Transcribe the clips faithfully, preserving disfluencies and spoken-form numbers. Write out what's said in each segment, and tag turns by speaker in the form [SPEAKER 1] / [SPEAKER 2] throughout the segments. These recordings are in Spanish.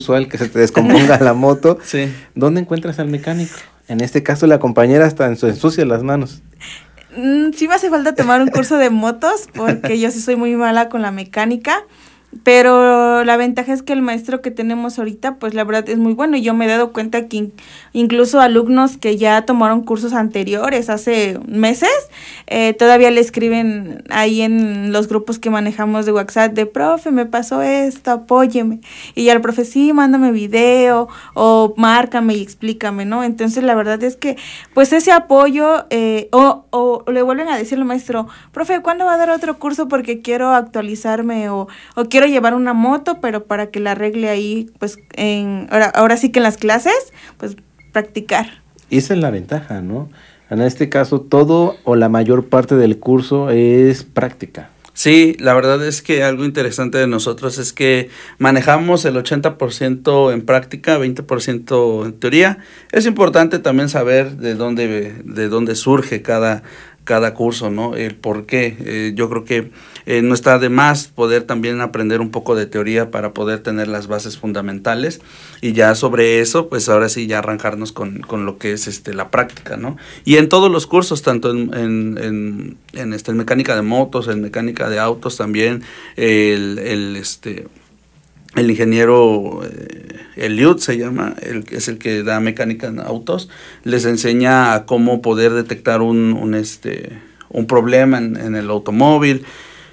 [SPEAKER 1] usual que se te descomponga la moto.
[SPEAKER 2] Sí.
[SPEAKER 1] ¿Dónde encuentras al mecánico? En este caso la compañera hasta en su ensucia las manos.
[SPEAKER 3] Mm, sí me hace falta tomar un curso de motos porque yo sí soy muy mala con la mecánica. Pero la ventaja es que el maestro que tenemos ahorita, pues la verdad es muy bueno. Y yo me he dado cuenta que in- incluso alumnos que ya tomaron cursos anteriores, hace meses, eh, todavía le escriben ahí en los grupos que manejamos de WhatsApp de, profe, me pasó esto, apóyeme. Y ya el profe, sí, mándame video o márcame y explícame, ¿no? Entonces la verdad es que, pues ese apoyo, eh, o, o le vuelven a decir al maestro, profe, ¿cuándo va a dar otro curso? Porque quiero actualizarme o, o quiero llevar una moto, pero para que la arregle ahí, pues, en ahora, ahora sí que en las clases, pues, practicar.
[SPEAKER 1] Y esa es la ventaja, ¿no? En este caso, todo o la mayor parte del curso es práctica.
[SPEAKER 2] Sí, la verdad es que algo interesante de nosotros es que manejamos el ochenta por ciento en práctica, veinte por ciento en teoría. Es importante también saber de dónde, de dónde surge cada cada curso, ¿no? El por qué. Eh, yo creo que eh, no está de más poder también aprender un poco de teoría para poder tener las bases fundamentales y ya sobre eso, pues ahora sí ya arrancarnos con, con lo que es este la práctica, ¿no? Y en todos los cursos, tanto en, en, en, en, este, en mecánica de motos, en mecánica de autos también, el, el este... El ingeniero eh, Eliud se llama, el, es el que da mecánica en autos, les enseña a cómo poder detectar un, un, este, un problema en, en el automóvil.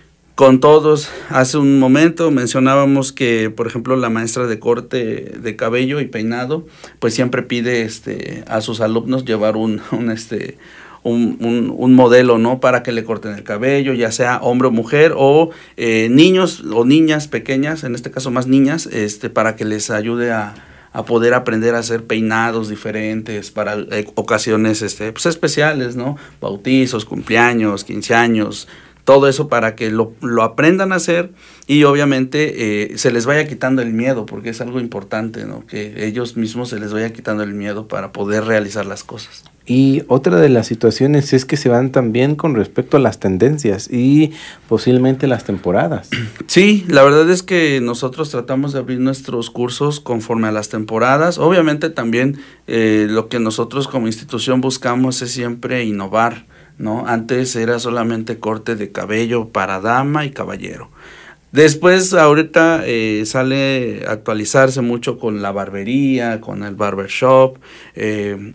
[SPEAKER 2] Con todos, hace un momento mencionábamos que, por ejemplo, la maestra de corte de cabello y peinado, pues siempre pide este, a sus alumnos llevar un, un este... Un, un, un modelo, ¿no? Para que le corten el cabello, ya sea hombre o mujer, o eh, niños o niñas pequeñas, en este caso más niñas, este, para que les ayude a, a poder aprender a hacer peinados diferentes para eh, ocasiones este, pues especiales, ¿no? Bautizos, cumpleaños, quince años, todo eso para que lo, lo aprendan a hacer y obviamente eh, se les vaya quitando el miedo, porque es algo importante, ¿no? Que ellos mismos se les vaya quitando el miedo para poder realizar las cosas.
[SPEAKER 1] Y otra de las situaciones es que se van también con respecto a las tendencias y posiblemente las temporadas.
[SPEAKER 2] Sí, la verdad es que nosotros tratamos de abrir nuestros cursos conforme a las temporadas. Obviamente también eh, lo que nosotros como institución buscamos es siempre innovar, ¿no? Antes era solamente corte de cabello para dama y caballero. Después, ahorita eh, sale a actualizarse mucho con la barbería, con el barbershop, eh,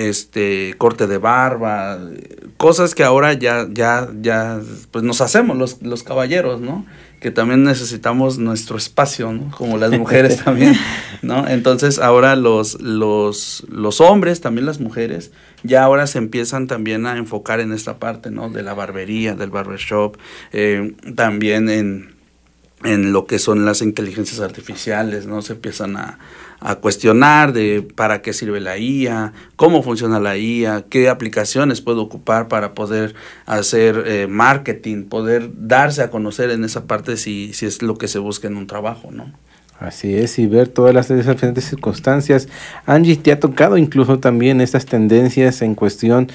[SPEAKER 2] este corte de barba, cosas que ahora ya ya ya pues nos hacemos los los caballeros, ¿no? Que también necesitamos nuestro espacio, ¿no? Como las mujeres también, ¿no? Entonces, ahora los los los hombres, también las mujeres, ya ahora se empiezan también a enfocar en esta parte, ¿no? De la barbería, del barbershop, eh, también en en lo que son las inteligencias artificiales, ¿no? Se empiezan a, a cuestionar de para qué sirve la I A, cómo funciona la I A, qué aplicaciones puedo ocupar para poder hacer eh, marketing, poder darse a conocer en esa parte si, si es lo que se busca en un trabajo, ¿no?
[SPEAKER 1] Así es, y ver todas las diferentes circunstancias. Angie, ¿te ha tocado incluso también estas tendencias en cuestión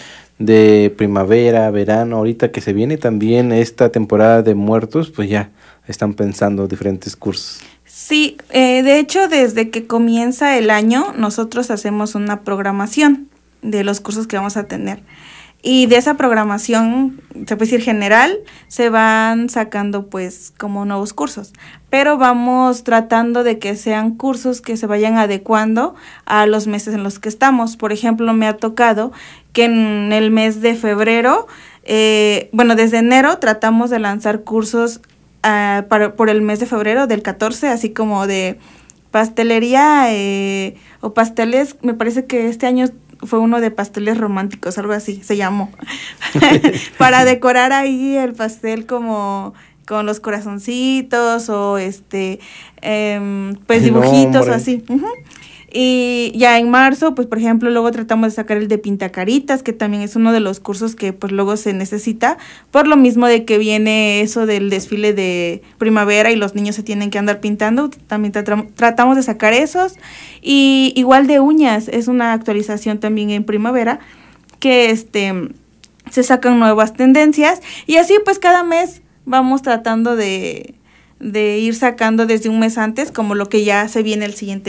[SPEAKER 1] de primavera, verano, ahorita que se viene también esta temporada de muertos, pues ya están pensando diferentes cursos?
[SPEAKER 3] Sí, eh, de hecho, desde que comienza el año, nosotros hacemos una programación de los cursos que vamos a tener. Y de esa programación, se puede decir general, se van sacando pues como nuevos cursos. Pero vamos tratando de que sean cursos que se vayan adecuando a los meses en los que estamos. Por ejemplo, me ha tocado que en el mes de febrero, eh, bueno, desde enero tratamos de lanzar cursos uh, para, por el mes de febrero, del catorce, así como de pastelería eh, o pasteles. Me parece que este año fue uno de pasteles románticos, algo así se llamó, para decorar ahí el pastel como con los corazoncitos o este eh, pues dibujitos o así. Uh-huh. Y ya en marzo, pues por ejemplo, luego tratamos de sacar el de pintacaritas, que también es uno de los cursos que pues luego se necesita, por lo mismo de que viene eso del desfile de primavera y los niños se tienen que andar pintando, también tra- tratamos de sacar esos. Y igual de uñas, es una actualización también en primavera, que este se sacan nuevas tendencias, y así pues cada mes vamos tratando de, de ir sacando desde un mes antes, como lo que ya se viene el siguiente